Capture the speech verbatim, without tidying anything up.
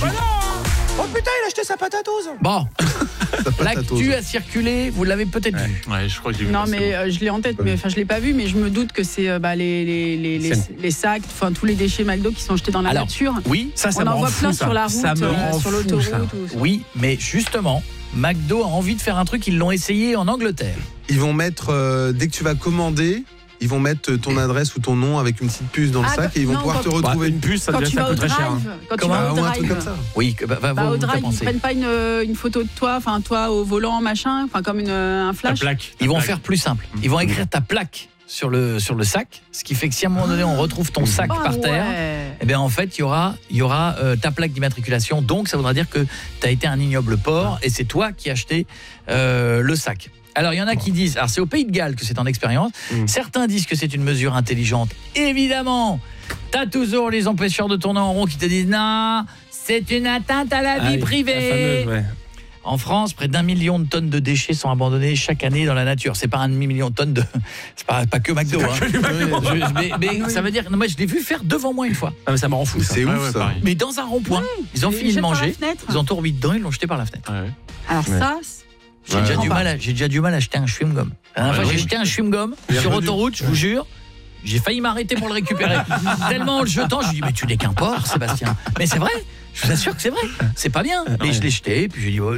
bah non. Oh putain, il a acheté sa patatose. Bon, l'actu a circulé, vous l'avez peut-être ouais. vu. Ouais, je crois que j'ai vu. Non, mais euh, je l'ai en tête, mais enfin, je l'ai pas vu, mais je me doute que c'est euh, bah, les, les, les, les, les sacs, enfin tous les déchets McDo qui sont jetés dans la Alors, nature. Oui, ça, ça On me en rend voit fou, plein ça. sur la route, Ça me euh, rend sur fou, l'autoroute. ça. ou sur- Oui, mais justement, McDo a envie de faire un truc, ils l'ont essayé en Angleterre. Ils vont mettre, euh, dès que tu vas commander, ils vont mettre ton adresse ou ton nom avec une petite puce dans le Ah, sac et ils vont non, pouvoir quand- te Bah, retrouver. une puce, ça, Quand déjà, tu ça vas au coûte très cher. hein. drive, quand tu Comment vas Ah, au ouais, un truc drive, comme ça. Oui, bah, va, bah, vous, au t'as drive, ils pensé. prennent pas une, euh, une photo de toi, enfin toi au volant, machin, enfin comme une, euh, un La flash. plaque. Ils la vont plaque. faire plus simple. Ils vont écrire ta plaque sur le, sur le sac, ce qui fait que si à un moment donné on retrouve ton sac Ah, par terre, ouais. eh bien en fait il y aura, il y aura euh, ta plaque d'immatriculation, donc ça voudra dire que tu as été un ignoble porc et c'est toi qui as acheté euh, le sac. Alors il y en a qui disent, alors c'est au Pays de Galles que c'est en expérience, Mm. certains disent que c'est une mesure intelligente. Évidemment, tu as toujours les empêcheurs de tourner en rond qui te disent non, c'est une atteinte à la Ah vie oui, privée. la fameuse, ouais. En France, près d'un million de tonnes de déchets sont abandonnés chaque année dans la nature. C'est pas un demi-million de tonnes de... C'est pas, pas que McDo. Hein. Je- mais mais ça veut dire... non, moi, je l'ai vu faire devant moi une fois. Ah, mais ça me rend fou, ça. C'est Ouais, ouf ouais, ça. pareil. Mais dans un rond-point. Ils ont Ils fini de jettent par la manger. fenêtre. Ils ont tout remis dedans, ils l'ont jeté par la fenêtre. Ouais. Alors Ouais. ça, c'est- J'ai Ouais. déjà, du Bah. mal à- j'ai déjà du mal à acheter un chewing-gum. La dernière Ouais, fois, j'ai oui. jeté un chewing-gum Il est sur revenu. autoroute, je vous jure. J'ai failli m'arrêter pour le récupérer. Tellement en le jetant, je lui dis mais tu n'es qu'un porc, Sébastien. Mais c'est vrai, je vous assure que c'est vrai. C'est pas bien. Mais je l'ai jeté, puis j'ai dit oh,